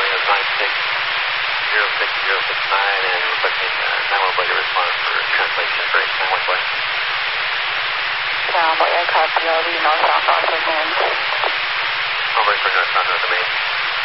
calling us 960669 and requesting 911 to respond for translation for 891 way. Aircraft PLD northbound North of Main. Over for northbound North of Main.